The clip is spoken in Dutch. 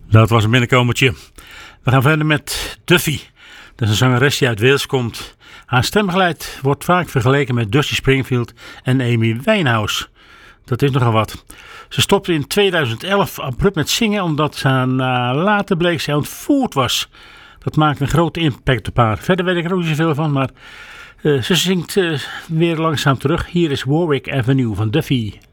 Dat was een binnenkomertje. We gaan verder met Duffy. Dat is een zangeres die uit Wales komt. Haar stemgeluid wordt vaak vergeleken met Dusty Springfield en Amy Winehouse. Dat is nogal wat. Ze stopte in 2011 abrupt met zingen omdat ze later bleek ze ontvoerd was. Dat maakt een grote impact op haar. Verder weet ik er ook niet zoveel van, maar ze zingt weer langzaam terug. Hier is Warwick Avenue van Duffy.